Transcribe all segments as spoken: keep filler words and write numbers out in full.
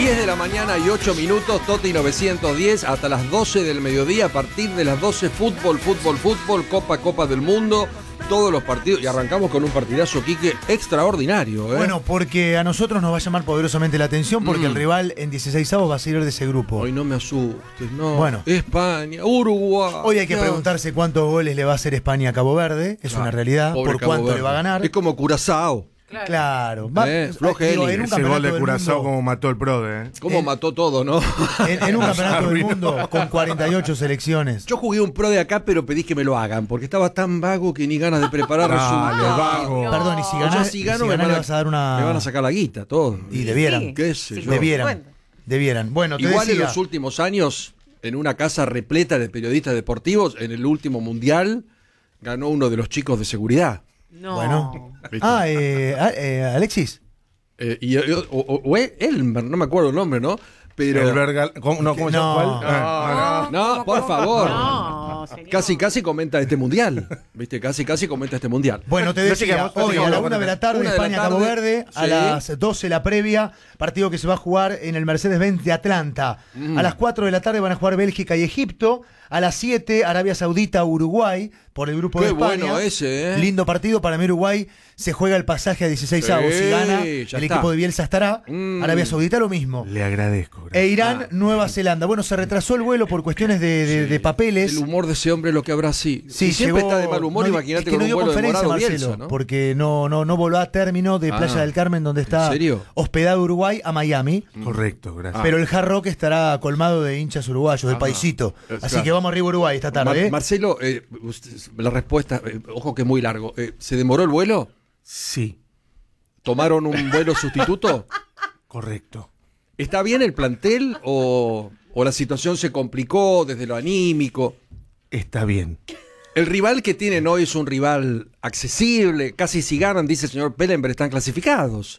diez de la mañana y ocho minutos, Toti novecientos diez, hasta las doce del mediodía. A partir de las doce, fútbol, fútbol, fútbol, Copa, Copa del Mundo, todos los partidos. Y arrancamos con un partidazo, Quique, extraordinario, ¿eh? Bueno, porque a nosotros nos va a llamar poderosamente la atención, porque Mm. el rival en dieciseisavos va a salir de ese grupo. Hoy no me asustes, no. Bueno. España, Uruguay. Hoy hay que no. preguntarse cuántos goles le va a hacer España a Cabo Verde, es Ah, una realidad, pobre por Cabo cuánto Verde. le va a ganar. Es como Curazao. Claro. Claro, va, Eh, digo, Flojelli. en un Ese gol campeonato de del Curazao mundo, como mató el Prode, ¿eh? Cómo En- mató todo, ¿no? en, en un campeonato del Arruinó. mundo con cuarenta y ocho selecciones. Yo jugué un pro de acá, pero pedí que me lo hagan, porque estaba tan vago que ni ganas de preparar Dale, resultados. vago. No. Perdón, y si O sea, ganás, si y gano, si me, ganás van le a, vas a dar una... me van a sacar la guita, todo. Y debieran, Sí. ¿Qué sé Sí, yo? debieran, Bueno. debieran. Bueno, te Igual en decía, los últimos años, en una casa repleta de periodistas deportivos, en el último mundial, ganó uno de los chicos de seguridad. No. Bueno. ¿Viste? Ah, eh, ah, eh, Alexis. Eh, y, o, o- o Elmer, no me acuerdo el nombre, ¿no? Pero. El Bergal, ¿cómo, no, ¿cómo se llama? No. ¿Cuál? Ah, No, por favor. No, señor. Casi, casi comenta este mundial. ¿Viste? Casi, casi comenta este mundial. Bueno, te No decía, sigamos, no hoy a sigamos, la no, una de la tarde, una de la España-Cabo tarde, Verde, a sí. las doce la previa, partido que se va a jugar en el Mercedes-Benz de Atlanta. Mm. A las cuatro de la tarde van a jugar Bélgica y Egipto. A las siete, Arabia Saudita-Uruguay, por el grupo Qué de España. bueno ese, ¿eh? Lindo partido, para mí Uruguay se juega el pasaje a dieciseisavos. Sí, Si gana, ya el está. equipo de Bielsa estará. Mm. Arabia Saudita lo mismo. Le agradezco. gracias. E Irán, Ah. Nueva Zelanda. Bueno, se retrasó el vuelo por cuestiones de, de- Sí. de papeles. El humor de ese hombre es lo que habrá sí. Sí, Si siempre llegó- está de mal humor, no, imagínate es que con no un dio vuelo conferencia, demorado Marcelo, Bielsa, ¿no? porque no, no, no voló a término de Playa Ah. del Carmen, donde está ¿En serio? hospedado Uruguay, a Miami. Correcto, gracias. Pero el Hard Rock estará colmado de hinchas uruguayos, del Ah. paisito. Eh, Así claro. que vamos arriba Uruguay esta tarde. Mar- ¿eh? Marcelo, eh, usted- la respuesta, eh, ojo que es muy largo. Eh, ¿Se demoró el vuelo? Sí, ¿Tomaron un vuelo sustituto? correcto. ¿Está bien el plantel o, o la situación se complicó desde lo anímico? Está bien. El rival que tienen hoy es un rival accesible, casi si ganan, dice el señor Pellenberg, están clasificados.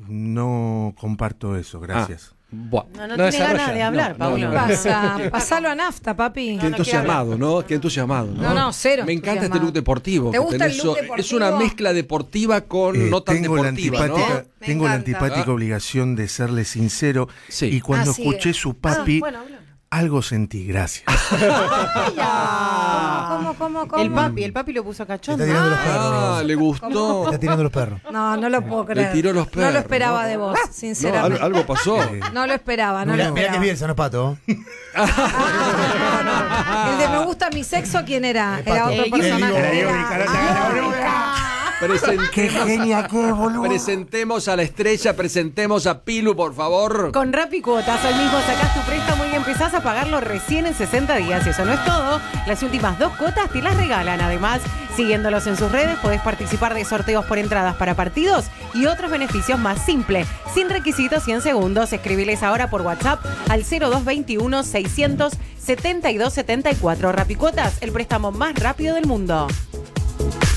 No comparto eso, gracias. Ah, buah. No, no, tiene ganas de hablar, no, Paulo. no, ¿Qué pasa? Pasalo a nafta, papi. Qué no quiero entusiasmado, ¿no? Qué entusiasmado, ¿no? No, no, cero Me encanta este entusiasmado. look deportivo. ¿Te que gusta tenés el look hoy. Es una deportivo? mezcla deportiva con Eh, no tan tengo la deportiva, ¿no? antipática, Me tengo la encanta. antipática Ah. obligación de serle sincero. Sí. Y cuando Ah, sí. escuché su papi, Ah, bueno, habla. algo sentí, gracias. ¿Cómo, cómo, cómo? El papi, el papi lo puso cachondo. Está tirando los Ah, perros. le gustó. Está tirando los perros. No, no lo puedo creer. tiró los No perros, lo esperaba ¿no? de vos, No, al- sinceramente. algo pasó. No lo esperaba, no Mirá, lo mirá que esperaba. es Bielsa, no es Pato. Ah, no. El de me gusta mi sexo, ¿quién era? El Era Pato. otro Eh, personaje. Era Era- Presentemos, ¡Qué genia que es, boludo! presentemos a la estrella, presentemos a Pilu, por favor. Con Rappi Cuotas, hoy mismo sacás tu préstamo y empezás a pagarlo recién en sesenta días. Y eso no es todo. Las últimas dos cuotas te las regalan. Además, siguiéndolos en sus redes, podés participar de sorteos por entradas para partidos y otros beneficios más simples. Sin requisitos y en segundos. Escribiles ahora por WhatsApp al cero dos veintiuno seiscientos setenta y dos setenta y cuatro. Rappi Cuotas, el préstamo más rápido del mundo.